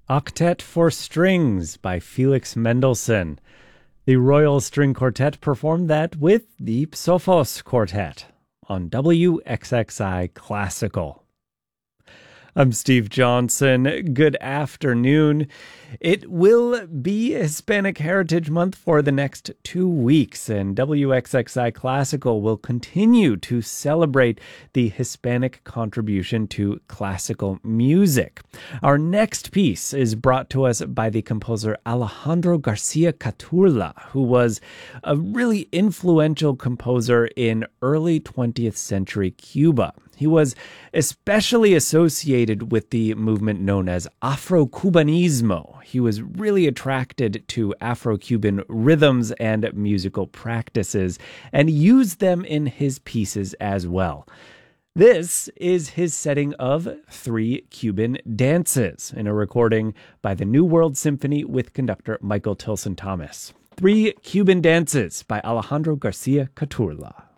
Octet for Strings by Felix Mendelssohn. The Royal String Quartet performed that with the Psophos Quartet on WXXI Classical. I'm Steve Johnson. Good afternoon. It will be Hispanic Heritage Month for the next 2 weeks, and WXXI Classical will continue to celebrate the Hispanic contribution to classical music. Our next piece is brought to us by the composer Alejandro Garcia Caturla, who was a really influential composer in early 20th century Cuba. He was especially associated with the movement known as Afro-Cubanismo. He was really attracted to Afro-Cuban rhythms and musical practices and used them in his pieces as well. This is his setting of 3 Cuban dances in a recording by the New World Symphony with conductor Michael Tilson Thomas. 3 Cuban dances by Alejandro Garcia Caturla.